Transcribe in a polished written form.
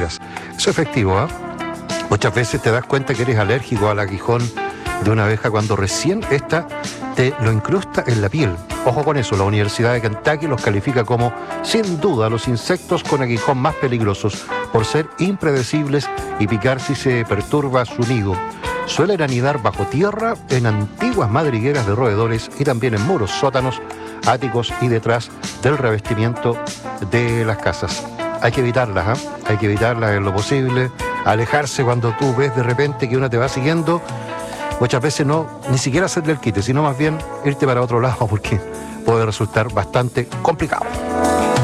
abejas. Eso es efectivo, ¿ah? Muchas veces te das cuenta que eres alérgico al aguijón de una abeja cuando recién esta te lo incrusta en la piel. Ojo con eso, la Universidad de Kentucky los califica como, sin duda, los insectos con aguijón más peligrosos por ser impredecibles y picar si se perturba su nido. Suelen anidar bajo tierra, en antiguas madrigueras de roedores y también en muros, sótanos, áticos y detrás del revestimiento de las casas. Hay que evitarlas, ¿eh? Hay que evitarlas en lo posible, alejarse cuando tú ves de repente que una te va siguiendo. Muchas veces no, ni siquiera hacerle el quite, sino más bien irte para otro lado porque puede resultar bastante complicado.